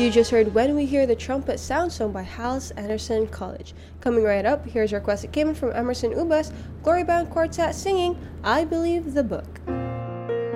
You just heard When We Hear the Trumpet Sound, sung by Hals Anderson College. Coming right up, here's a request that came in from Emerson Ubas, Glory Bound Quartet, singing I Believe the Book.